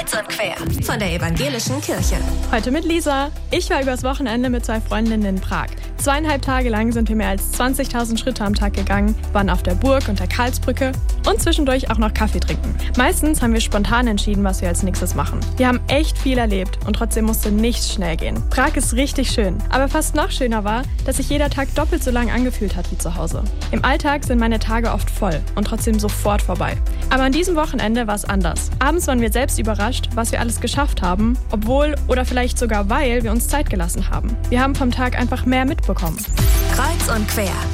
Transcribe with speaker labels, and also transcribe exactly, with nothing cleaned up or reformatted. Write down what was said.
Speaker 1: Kreuz und quer von der Evangelischen Kirche.
Speaker 2: Heute mit Lisa. Ich war übers Wochenende mit zwei Freundinnen in Prag. Zweieinhalb Tage lang sind wir mehr als zwanzigtausend Schritte am Tag gegangen, waren auf der Burg und der Karlsbrücke und zwischendurch auch noch Kaffee trinken. Meistens haben wir spontan entschieden, was wir als nächstes machen. Wir haben echt viel erlebt und trotzdem musste nichts schnell gehen. Prag ist richtig schön, aber fast noch schöner war, dass sich jeder Tag doppelt so lang angefühlt hat wie zu Hause. Im Alltag sind meine Tage oft voll und trotzdem sofort vorbei. Aber an diesem Wochenende war es anders. Abends waren wir selbst überrascht, was wir alles geschafft haben, obwohl oder vielleicht sogar weil wir uns Zeit gelassen haben. Wir haben vom Tag einfach mehr mitbekommen.
Speaker 1: Kreuz und quer.